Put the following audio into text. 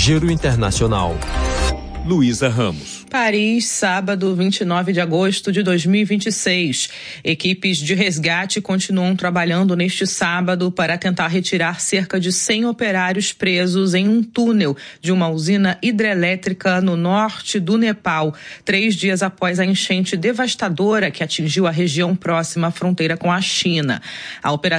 Giro Internacional. Luísa Ramos. Paris, sábado, 29 de agosto de 2026. Equipes de resgate continuam trabalhando neste sábado para tentar retirar cerca de 100 operários presos em um túnel de uma usina hidrelétrica no norte do Nepal, 3 dias após a enchente devastadora que atingiu a região próxima à fronteira com a China. A operação